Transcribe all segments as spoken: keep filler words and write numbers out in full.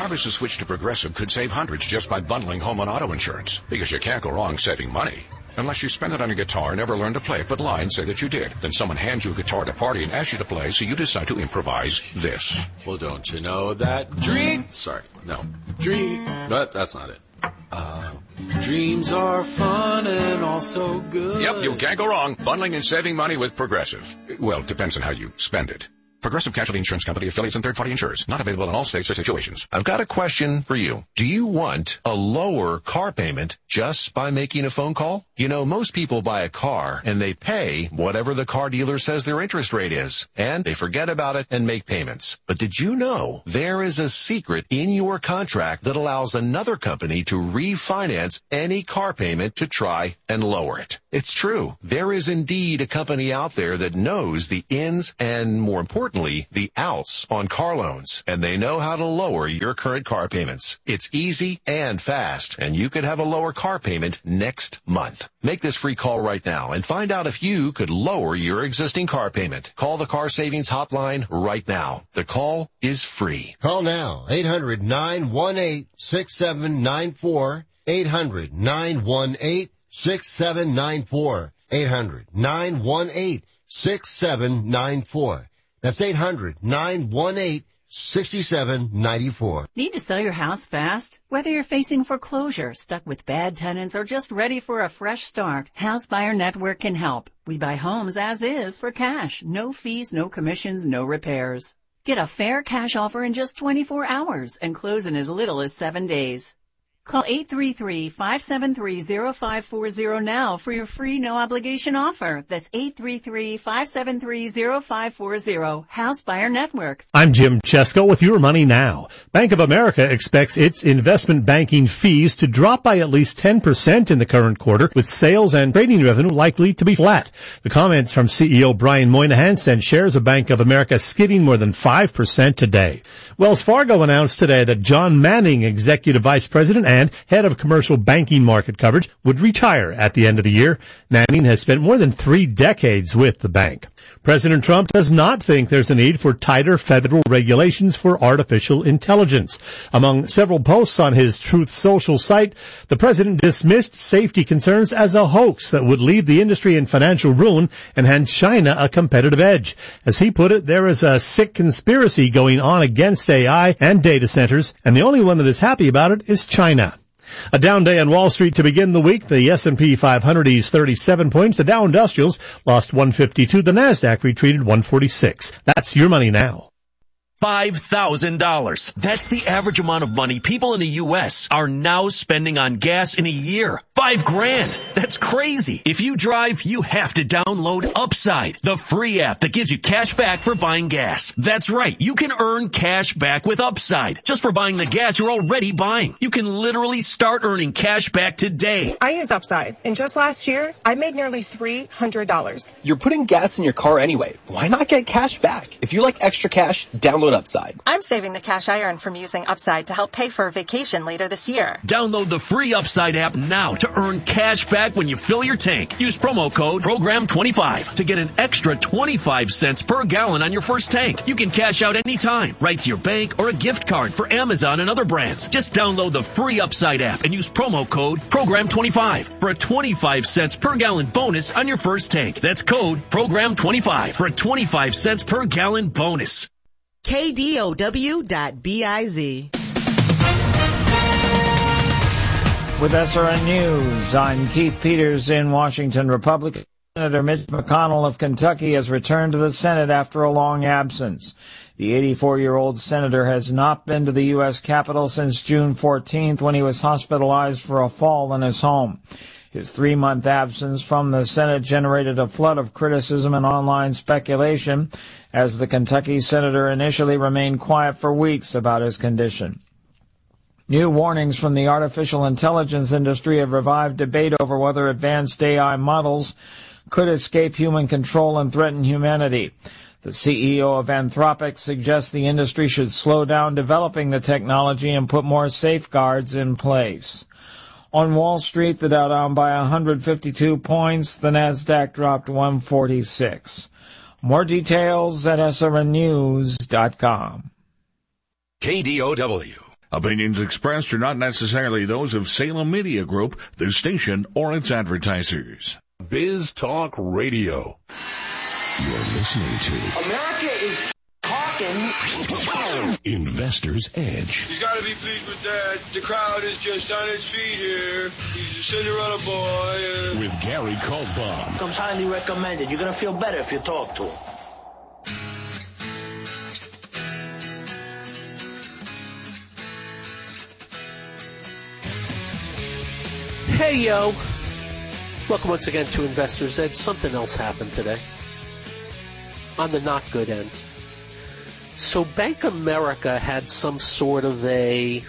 novice who switched to Progressive could save hundreds just by bundling home and auto insurance, because you can't go wrong saving money. Unless you spend it on a guitar, never learn to play it, but lie and say that you did. Then someone hands you a guitar at a party and asks you to play, so you decide to improvise this. Well, don't you know that dream... Sorry, no. Dream... But that's not it. Uh, dreams are fun and also good. Yep, you can't go wrong. Bundling and saving money with Progressive. Well, it depends on how you spend it. Progressive Casualty Insurance Company, affiliates, and third-party insurers. Not available in all states or situations. I've got a question for you. Do you want a lower car payment just by making a phone call? You know, most people buy a car and they pay whatever the car dealer says their interest rate is, and they forget about it and make payments. But did you know there is a secret in your contract that allows another company to refinance any car payment to try and lower it? It's true. There is indeed a company out there that knows the ins and, more importantly, the outs on car loans, and they know how to lower your current car payments. It's easy and fast, and you could have a lower car payment next month. Make this free call right now and find out if you could lower your existing car payment. Call the Car Savings Hotline right now. The call is free. Call now, eight hundred, nine one eight, six seven nine four, eight hundred, nine one eight, six seven nine four, eight hundred, nine one eight, six seven nine four. That's eight hundred, nine one eight, six seven nine four. Need to sell your house fast? Whether you're facing foreclosure, stuck with bad tenants, or just ready for a fresh start, House Buyer Network can help. We buy homes as is for cash. No fees, no commissions, no repairs. Get a fair cash offer in just twenty-four hours and close in as little as seven days. Call eight three three, five seven three, zero five four zero now for your free no-obligation offer. That's eight three three, five seven three, zero five four zero. House Buyer Network. I'm Jim Chesko with Your Money Now. Bank of America expects its investment banking fees to drop by at least ten percent in the current quarter, with sales and trading revenue likely to be flat. The comments from C E O Brian Moynihan sent shares of Bank of America skidding more than five percent today. Wells Fargo announced today that John Manning, Executive Vice President and Head of Commercial Banking Market Coverage, would retire at the end of the year. Manning has spent more than three decades with the bank. President Trump does not think there's a need for tighter federal regulations for artificial intelligence. Among several posts on his Truth Social site, the president dismissed safety concerns as a hoax that would leave the industry in financial ruin and hand China a competitive edge. As he put it, there is a sick conspiracy going on against A I and data centers, and the only one that is happy about it is China. A down day on Wall Street to begin the week. The S and P five hundred eased thirty-seven points. The Dow Industrials lost one fifty-two. The Nasdaq retreated one forty-six. That's Your Money Now. five thousand dollars. That's the average amount of money people in the U S are now spending on gas in a year. Five grand. That's crazy. If you drive, you have to download Upside, the free app that gives you cash back for buying gas. That's right. You can earn cash back with Upside just for buying the gas you're already buying. You can literally start earning cash back today. I use Upside, and just last year, I made nearly three hundred dollars. You're putting gas in your car anyway. Why not get cash back? If you like extra cash, download Upside. I'm saving the cash I earn from using Upside to help pay for a vacation later this year. Download the free Upside app now to earn cash back when you fill your tank. Use promo code program twenty-five to get an extra twenty-five cents per gallon on your first tank. You can cash out anytime, right to your bank or a gift card for Amazon and other brands. Just download the free Upside app and use promo code program twenty-five for a twenty-five cents per gallon bonus on your first tank. That's code program twenty-five for a twenty-five cents per gallon bonus. K D O W dot B I Z. With S R N News, I'm Keith Peters in Washington. Republican Senator Mitch McConnell of Kentucky has returned to the Senate after a long absence. The eighty-four-year-old senator has not been to the U S Capitol since June fourteenth, when he was hospitalized for a fall in his home. His three-month absence from the Senate generated a flood of criticism and online speculation, as the Kentucky senator initially remained quiet for weeks about his condition. New warnings from the artificial intelligence industry have revived debate over whether advanced A I models could escape human control and threaten humanity. The C E O of Anthropic suggests the industry should slow down developing the technology and put more safeguards in place. On Wall Street, the Dow down by one hundred fifty-two points. The Nasdaq dropped one forty-six. More details at S R N news dot com. K D O W. Opinions expressed are not necessarily those of Salem Media Group, the station, or its advertisers. Biz Talk Radio. You're listening to America is talking. Investor's Edge. He's got to be pleased with that. The crowd is just on its feet here. He's a Cinderella boy. Uh... With Gary Kaltbaum. Comes highly recommended. You're going to feel better if you talk to him. Hey, yo. Welcome once again to Investor's Edge. Something else happened today on the not good end. So Bank of America had some sort of a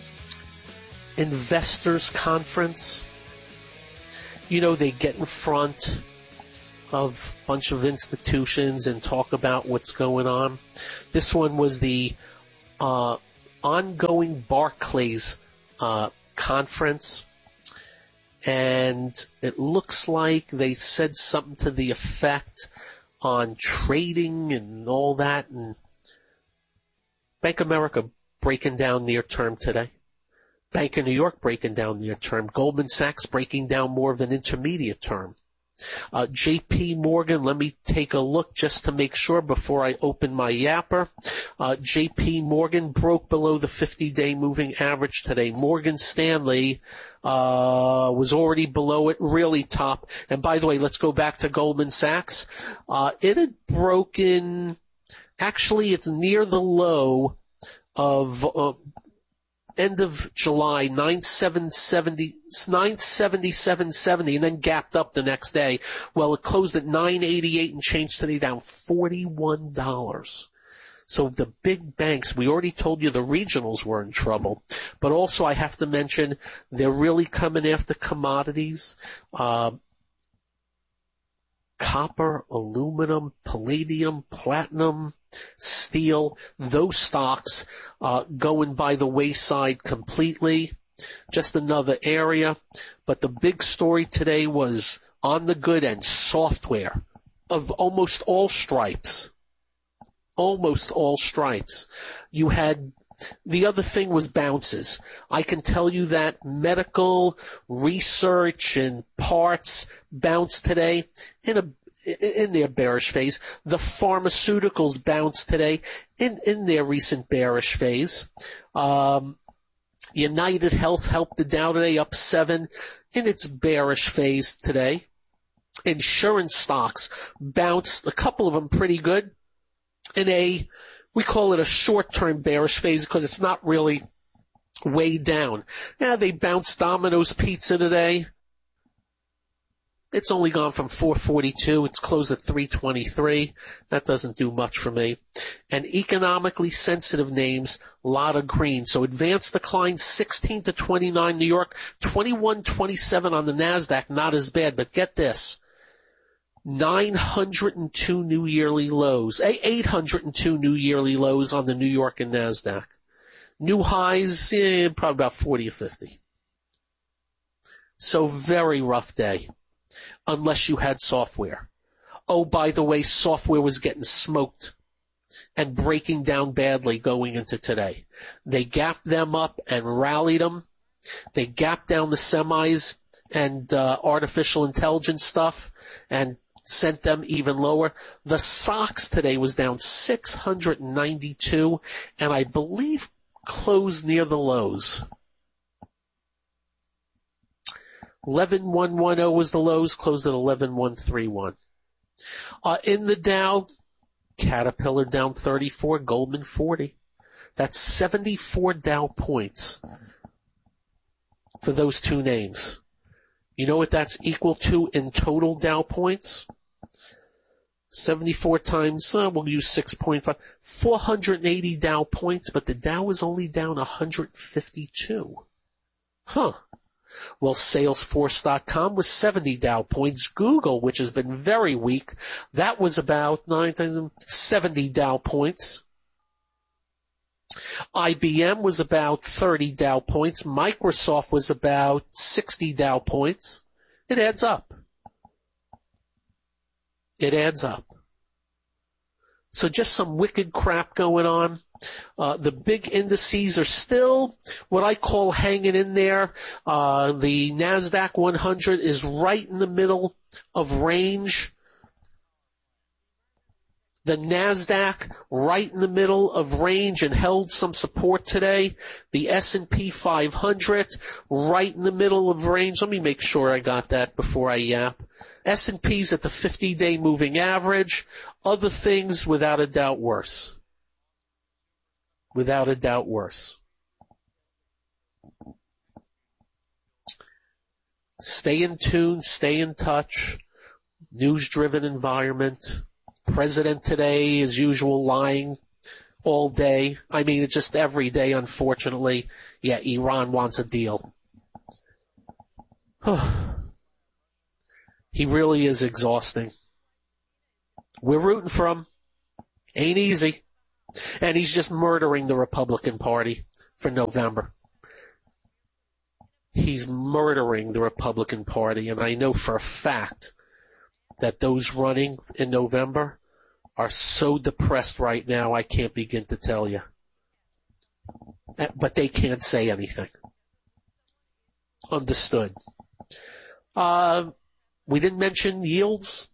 investors conference. You know, they get in front of a bunch of institutions and talk about what's going on. This one was the uh, ongoing Barclays uh, conference. And it looks like they said something to the effect on trading and all that. And Bank of America breaking down near term today. Bank of New York breaking down near term. Goldman Sachs breaking down more of an intermediate term. Uh, J P Morgan, let me take a look just to make sure before I open my yapper. Uh, J P Morgan broke below the fifty-day moving average today. Morgan Stanley uh was already below it, really top. And by the way, let's go back to Goldman Sachs. Uh it had broken, actually it's near the low of uh, end of July, nine seventy-seven seventy, and then gapped up the next day. Well, it closed at nine eighty-eight and changed today, down forty-one dollars. So the big banks, we already told you the regionals were in trouble, but also I have to mention they're really coming after commodities. Uh, copper, aluminum, palladium, platinum, steel, those stocks uh, going by the wayside completely. Just another area. But the big story today was on the good end, software of almost all stripes. Almost all stripes. You had, the other thing was bounces. I can tell you that medical research and parts bounced today in a in their bearish phase. The pharmaceuticals bounced today in, in their recent bearish phase. Um, United Health helped the Dow today, up seven in its bearish phase today. Insurance stocks bounced, a couple of them pretty good, in a, we call it a short-term bearish phase because it's not really way down. Yeah, they bounced Domino's Pizza today. It's only gone from four forty-two. It's closed at three twenty-three. That doesn't do much for me. And economically sensitive names, lot of green. So advanced decline sixteen to twenty-nine New York, twenty-one twenty-seven on the NASDAQ. Not as bad, but get this. nine hundred two new yearly lows, eight hundred two new yearly lows on the New York and NASDAQ. New highs, eh, probably about forty or fifty. So very rough day. Unless you had software. Oh, by the way, software was getting smoked and breaking down badly going into today. They gapped them up and rallied them. They gapped down the semis and uh, artificial intelligence stuff and sent them even lower. The S O X today was down six hundred ninety-two and I believe closed near the lows. eleven one ten was the lows, closed at eleven one thirty-one. Uh, in the Dow, Caterpillar down thirty-four, Goldman forty. That's seventy-four Dow points for those two names. You know what that's equal to in total Dow points? seventy-four times, uh, we'll use six point five, four hundred eighty Dow points, but the Dow is only down one hundred fifty-two. Huh. Well, Salesforce dot com was seventy Dow points. Google, which has been very weak, that was about nine, seventy Dow points. I B M was about thirty Dow points. Microsoft was about sixty Dow points. It adds up. It adds up. So just some wicked crap going on. Uh, the big indices are still what I call hanging in there. Uh, the NASDAQ one hundred is right in the middle of range. The NASDAQ right in the middle of range and held some support today. The S and P five hundred right in the middle of range. Let me make sure I got that before I yap. S and P's at the fifty-day moving average. Other things, without a doubt, worse. Without a doubt, worse. Stay in tune, stay in touch. News-driven environment. President today, as usual, lying all day. I mean, it's just every day, unfortunately. Yeah, Iran wants a deal. He really is exhausting. We're rooting for him. Ain't easy. And he's just murdering the Republican Party for November. He's murdering the Republican Party, and I know for a fact that those running in November are so depressed right now, I can't begin to tell you. But they can't say anything. Understood. Uh, we didn't mention yields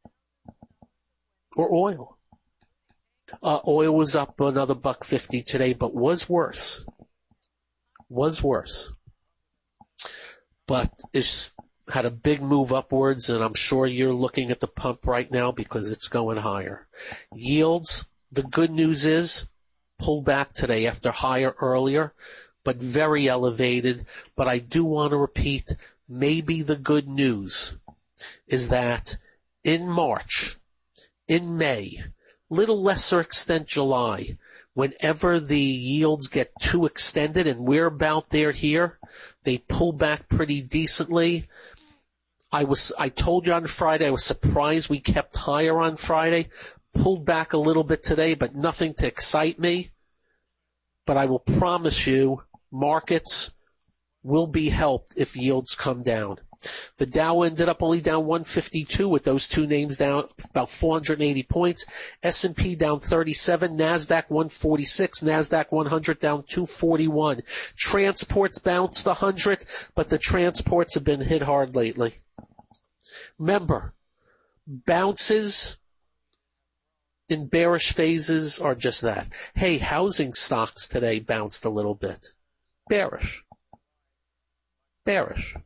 or oil. Uh, oil was up another buck fifty today, but was worse. Was worse. But it's had a big move upwards, and I'm sure you're looking at the pump right now because it's going higher. Yields, the good news is, pulled back today after higher earlier, but very elevated. But I do want to repeat, maybe the good news is that in March, in May, little lesser extent July, whenever the yields get too extended, and we're about there here, they pull back pretty decently. I was, I told you on Friday, I was surprised we kept higher on Friday, pulled back a little bit today, but nothing to excite me. But I will promise you, markets will be helped if yields come down. The Dow ended up only down one fifty-two with those two names down about four hundred eighty points. S and P down thirty-seven, NASDAQ one forty-six, NASDAQ one hundred down two forty-one. Transports bounced one hundred, but the transports have been hit hard lately. Remember, bounces in bearish phases are just that. Hey, housing stocks today bounced a little bit. Bearish. Bearish.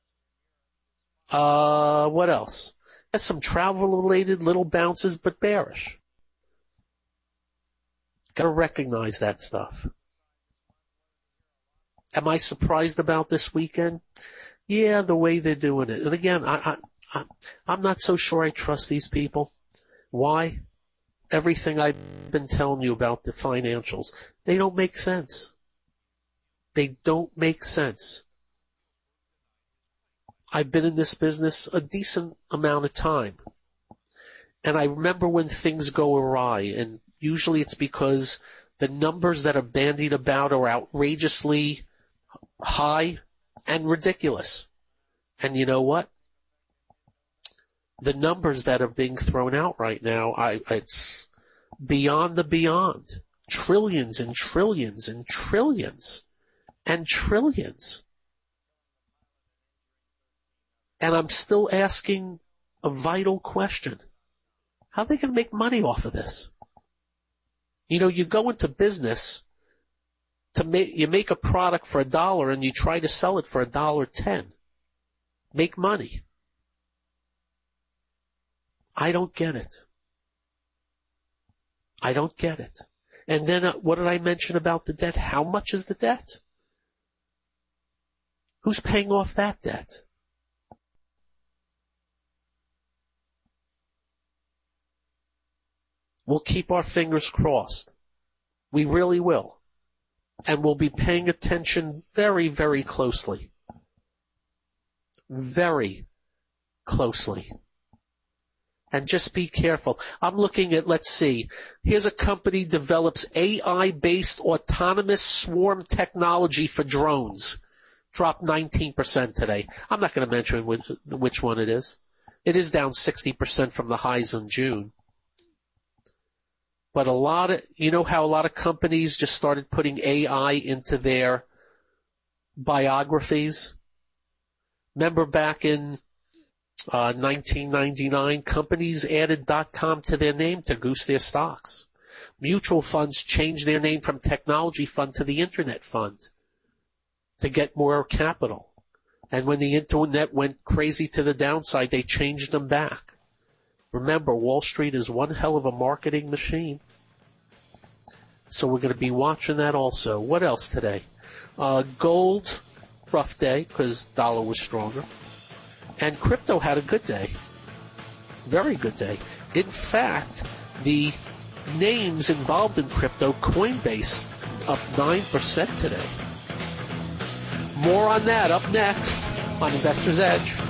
Uh, what else? There's some travel-related little bounces, but bearish. Gotta recognize that stuff. Am I surprised about this weekend? Yeah, the way they're doing it. And again, I, I, I'm not so sure I trust these people. Why? Everything I've been telling you about the financials, they don't make sense. They don't make sense. I've been in this business a decent amount of time. And I remember when things go awry, and usually it's because the numbers that are bandied about are outrageously high and ridiculous. And you know what? The numbers that are being thrown out right now, I, it's beyond the beyond. Trillions and trillions and trillions and trillions. And I'm still asking a vital question. How are they going to make money off of this? You know, you go into business to make, you make a product for a dollar and you try to sell it for a dollar ten. Make money. I don't get it. I don't get it. And then uh, what did I mention about the debt? How much is the debt? Who's paying off that debt? We'll keep our fingers crossed. We really will. And we'll be paying attention very, very closely. Very closely. And just be careful. I'm looking at, let's see, here's a company develops A I-based autonomous swarm technology for drones. Dropped nineteen percent today. I'm not going to mention which, which one it is. It is down sixty percent from the highs in June. But a lot of, you know how a lot of companies just started putting A I into their biographies? Remember back in uh, nineteen ninety-nine, companies added .com to their name to goose their stocks. Mutual funds changed their name from technology fund to the internet fund to get more capital. And when the internet went crazy to the downside, they changed them back. Remember, Wall Street is one hell of a marketing machine. So we're going to be watching that also. What else today? Uh, gold, rough day because dollar was stronger. And crypto had a good day. Very good day. In fact, the names involved in crypto, Coinbase, up nine percent today. More on that up next on Investor's Edge.